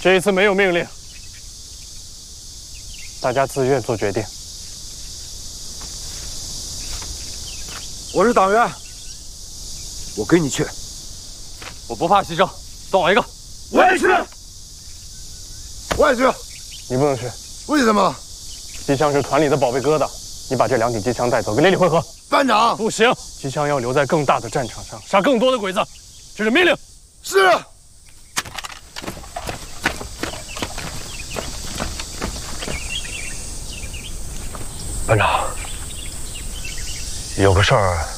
这一次没有命令，大家自愿做决定。 我是党员，我跟你去。 我不怕牺牲，送我一个。 我也去。我也去。 你不能去， 为什么？ 机枪是团里的宝贝疙瘩，你把这2挺机枪带走，跟连里汇合。 班长， 不行，机枪要留在更大的战场上，杀更多的鬼子，这是命令。 是。 班长，有个事儿